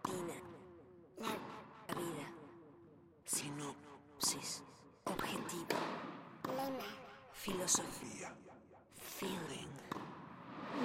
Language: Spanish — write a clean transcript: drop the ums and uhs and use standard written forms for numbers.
rutina. La vida. Sinopsis. Objetivo. Lema. Filosofía. Feeling.